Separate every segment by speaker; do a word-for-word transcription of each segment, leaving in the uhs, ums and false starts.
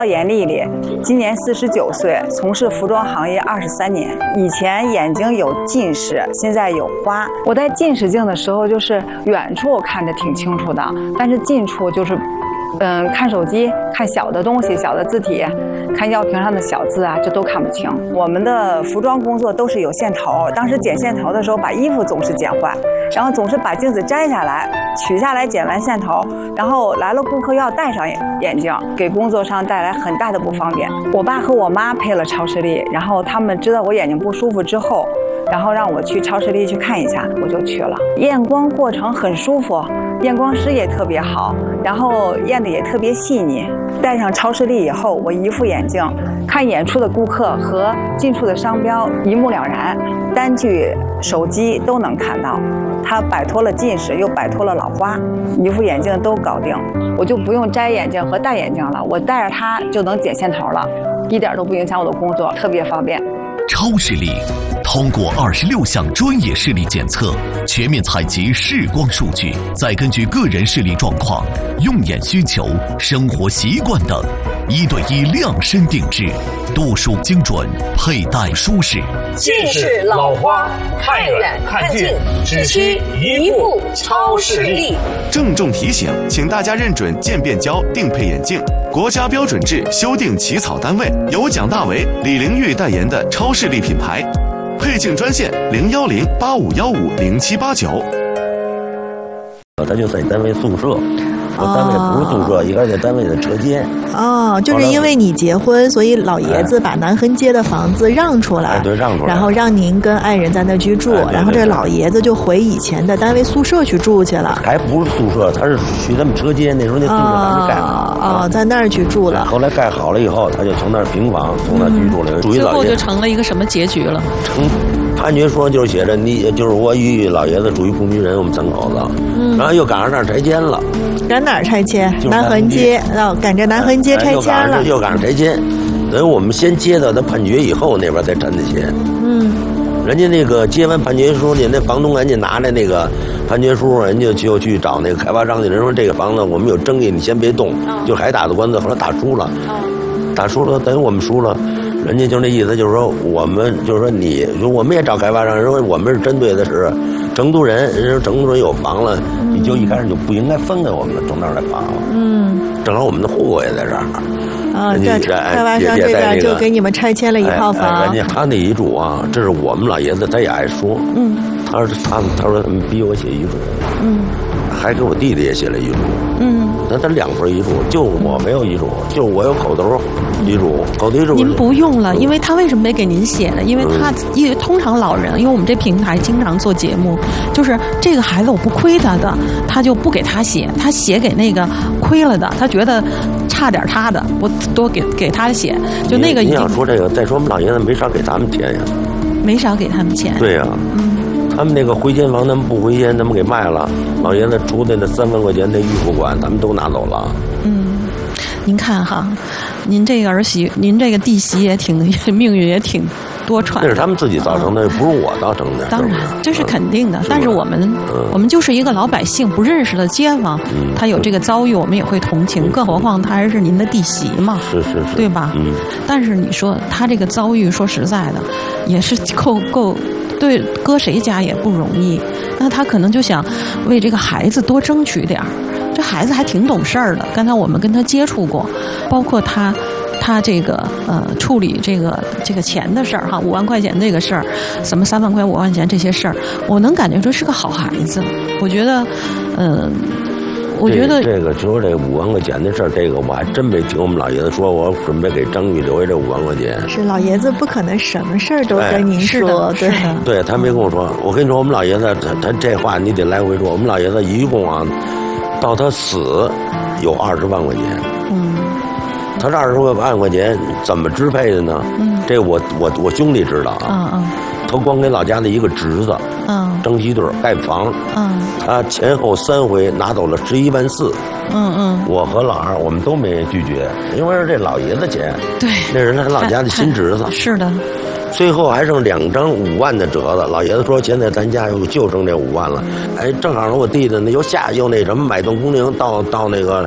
Speaker 1: 严丽丽，今年四十九岁，从事服装行业二十三年。以前眼睛有近视，现在有花。我戴近视镜的时候，就是远处看着挺清楚的，但是近处就是，嗯，看手机、看小的东西、小的字体、看药瓶上的小字啊，这都看不清。我们的服装工作都是有线头，当时剪线头的时候，把衣服总是剪坏，然后总是把镜子摘下来，取下来剪完线头，然后来了顾客要戴上眼镜，给工作上带来很大的不方便。我爸和我妈配了超视力，然后他们知道我眼睛不舒服之后，然后让我去超视力去看一下，我就去了。验光过程很舒服，验光师也特别好，然后验的也特别细腻。戴上超视力以后，我一副眼镜看远处的顾客和近处的商标一目了然，单据、手机都能看到。它摆脱了近视，又摆脱了老花，一副眼镜都搞定，我就不用摘眼镜和戴眼镜了，我戴着它就能剪线头了，一点都不影响我的工作，特别方便。
Speaker 2: 超视力通过二十六项专业视力检测，全面采集视光数据，再根据个人视力状况、用眼需求、生活习惯等，一对一量身定制，度数精准，佩戴舒适。
Speaker 3: 近视、老花，看远看近，只需一副超视力。
Speaker 4: 郑重提醒，请大家认准渐变焦定配眼镜，国家标准制修订起草单位由蒋大为、李玲玉代言的超视力品牌。配镜专线零幺零八五幺五零七八九。
Speaker 5: 他就在单位宿舍，我单位不是宿舍，应该在单位的车间。
Speaker 6: 哦，就是因为你结婚，所以老爷子把南横街的房子让出来，
Speaker 5: 哎，对，让出来，
Speaker 6: 然后让您跟爱人在那居住，
Speaker 5: 哎、
Speaker 6: 然后这老爷子就回以前的单位宿舍去住去了。
Speaker 5: 还不是宿舍，他是去他们车间，那时候那宿舍还没盖好。
Speaker 6: 哦，在那儿去住了。
Speaker 5: 后来盖好了以后，他就从那儿平房，从那儿居住了。
Speaker 7: 嗯、最后就成了一个什么结局了？
Speaker 5: 成。判决书就是写着你就是我与老爷子属于同居人，我们三口子，嗯，然后又赶上那儿拆迁了，
Speaker 6: 赶哪儿拆迁？南横街，哦，赶着南横街拆迁了，
Speaker 5: 又赶上拆迁，等于我们先接到他判决以后，那边才拆的迁，
Speaker 6: 嗯，
Speaker 5: 人家那个接完判决书去，那房东赶紧拿着那个判决书，人家就去找那个开发商去，人说这个房子我们有争议，你先别动，就还打的官司，后来打输了，打输了，等于我们输了。人家就那意思，就是说我们就是说你，我们也找开发商，人说我们是针对的是成都人，人说成都人有房了，嗯、你就一开始就不应该分给我们了，从那儿来房了。嗯，正好我们的户口也在这儿。
Speaker 6: 啊，这开发商这边就给你们拆迁了一套房。
Speaker 5: 哎哎、人家他那遗嘱啊，这是我们老爷子他也爱说。嗯，他说他他说他们逼我写遗嘱。嗯。还给我弟弟也写了遗嘱，嗯，那他两份遗嘱，就我没有遗嘱，就我有口头遗嘱，口头遗嘱。
Speaker 7: 您不用了，因为他为什么没给您写呢？因为他，因为通常老人，因为我们这平台经常做节目，就是这个孩子我不亏他的，他就不给他写，他写给那个亏了的，他觉得差点他的，我多给给他写，就那个。
Speaker 5: 你想说这个，再说我们老爷子没少给他们钱呀，
Speaker 7: 没少给他们钱。
Speaker 5: 对呀、啊，嗯。他们那个回迁房，他们不回迁，他们给卖了。老爷子出的那三万块钱的预付款，他们都拿走了。
Speaker 7: 嗯，您看哈，您这个儿媳，您这个弟媳也挺命运也挺多舛。
Speaker 5: 那是他们自己造成的，不是我造成的。
Speaker 7: 当然，这是肯定的。嗯、但是我们、嗯，我们就是一个老百姓，不认识的街坊，嗯、他有这个遭遇，我们也会同情。嗯、更何况他还是您的弟媳嘛，
Speaker 5: 是是是，
Speaker 7: 对吧？嗯。但是你说他这个遭遇，说实在的，也是够够。对，搁谁家也不容易。那他可能就想为这个孩子多争取点儿。这孩子还挺懂事儿的。刚才我们跟他接触过，包括他他这个呃处理这个这个钱的事儿哈，五万块钱这个事儿，什么三万块五万钱这些事儿，我能感觉出是个好孩子。我觉得，嗯、呃。我觉得
Speaker 5: 这个说这五万块钱的事儿，这个我还真没听我们老爷子说，我准备给张玉留下这五万块钱。
Speaker 6: 是老爷子不可能什么事儿都跟您说，
Speaker 7: 哎、对
Speaker 5: 对，他没跟我说。我跟你说，我们老爷子他他这话你得来回说。我们老爷子一共啊，到他死有二十万块钱。嗯，他这二十万块钱怎么支配的呢？嗯，这我我我兄弟知道啊。嗯嗯。他光给老家的一个侄子，嗯，征西队盖房，嗯，他前后三回拿走了十一万四，嗯嗯，我和老二我们都没拒绝，因为是这老爷子钱，
Speaker 7: 对，
Speaker 5: 那是他老家的亲侄子，
Speaker 7: 是的，
Speaker 5: 最后还剩两张五万的折子，老爷子说现在咱家又就剩这五万了，哎，正好我弟弟呢又下又那什么买断工龄到到那个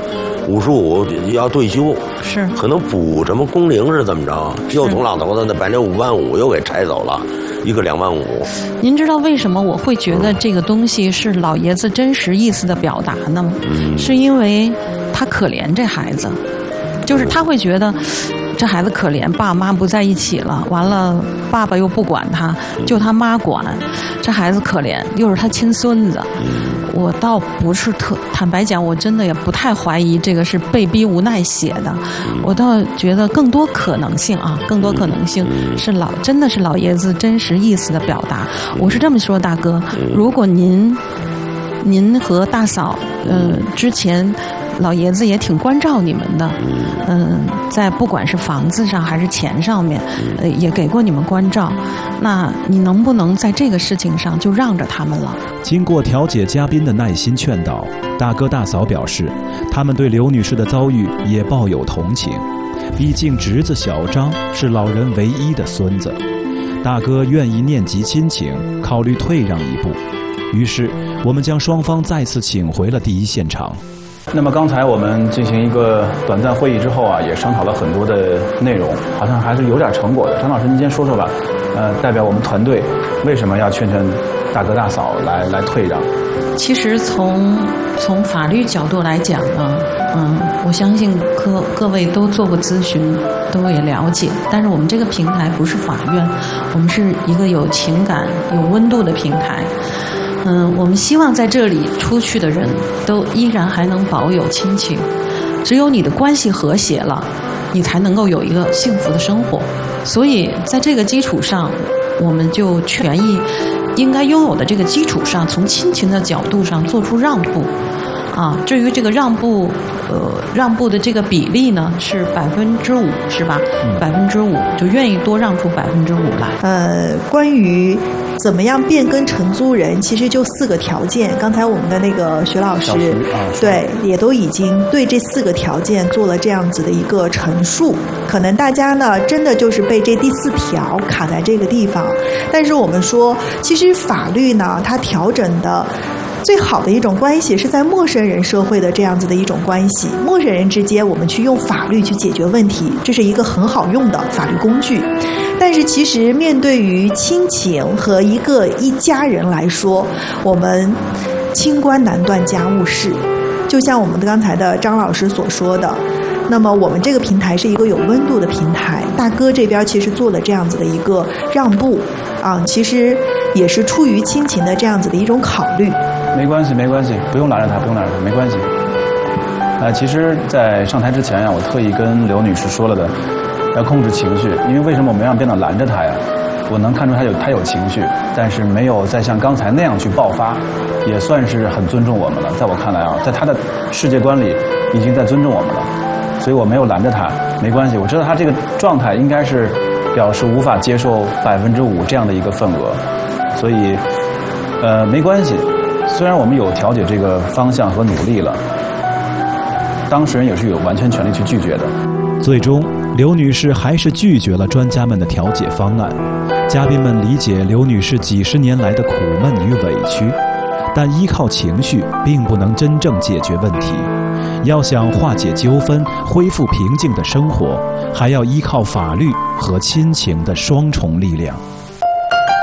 Speaker 5: 五十五要退休，
Speaker 7: 是
Speaker 5: 可能补什么工龄是怎么着，又从老头子那把那五万五又给拆走了，一个两万五。
Speaker 7: 您知道为什么我会觉得这个东西是老爷子真实意思的表达呢？嗯、是因为他可怜这孩子，就是他会觉得这孩子可怜，爸妈不在一起了，完了爸爸又不管他，就他妈管，这孩子可怜，又是他亲孙子。我倒不是特坦白讲，我真的也不太怀疑这个是被逼无奈写的，我倒觉得更多可能性啊，更多可能性是老真的是老爷子真实意思的表达。我是这么说，大哥，如果您您和大嫂呃之前老爷子也挺关照你们的，嗯，在不管是房子上还是钱上面，呃，也给过你们关照。那你能不能在这个事情上就让着他们了？
Speaker 8: 经过调解嘉宾的耐心劝导，大哥大嫂表示，他们对刘女士的遭遇也抱有同情。毕竟侄子小张是老人唯一的孙子，大哥愿意念及亲情，考虑退让一步。于是，我们将双方再次请回了第一现场。
Speaker 9: 那么刚才我们进行一个短暂会议之后啊，也商讨了很多的内容，好像还是有点成果的。张老师，您先说说吧。呃，代表我们团队，为什么要劝劝大哥大嫂来来退让？
Speaker 7: 其实从从法律角度来讲呢，嗯，我相信各各位都做过咨询，都也了解。但是我们这个平台不是法院，我们是一个有情感、有温度的平台。嗯，我们希望在这里出去的人都依然还能保有亲情。只有你的关系和谐了，你才能够有一个幸福的生活。所以在这个基础上，我们就权益应该拥有的这个基础上，从亲情的角度上做出让步。啊，至于这个让步，呃，让步的这个比例呢是百分之五，是吧？百分之五就愿意多让出百分之五来。
Speaker 6: 呃，关于怎么样变更承租人，其实就四个条件。刚才我们的那个徐老师，
Speaker 9: 啊、
Speaker 6: 对，也都已经对这四个条件做了这样子的一个陈述。可能大家呢，真的就是被这第四条卡在这个地方。但是我们说，其实法律呢，它调整的最好的一种关系是在陌生人社会的这样子的一种关系，陌生人之间我们去用法律去解决问题，这是一个很好用的法律工具。但是其实面对于亲情和一个一家人来说，我们清官难断家务事，就像我们刚才的张老师所说的，那么我们这个平台是一个有温度的平台，大哥这边其实做了这样子的一个让步啊，其实也是出于亲情的这样子的一种考虑。
Speaker 9: 没关系，没关系，不用拦着他，不用拦着他，没关系。呃，其实，在上台之前呀、啊，我特意跟刘女士说了的，要控制情绪，因为为什么我们让编导拦着她呀？我能看出她有她有情绪，但是没有再像刚才那样去爆发，也算是很尊重我们了。在我看来啊，在她的世界观里，已经在尊重我们了，所以我没有拦着她，没关系。我知道她这个状态应该是表示无法接受百分之五这样的一个份额，所以，呃，没关系。虽然我们有调解这个方向和努力了，当事人也是有完全权利去拒绝的。
Speaker 8: 最终，刘女士还是拒绝了专家们的调解方案。嘉宾们理解刘女士几十年来的苦闷与委屈，但依靠情绪并不能真正解决问题。要想化解纠纷、恢复平静的生活，还要依靠法律和亲情的双重力量。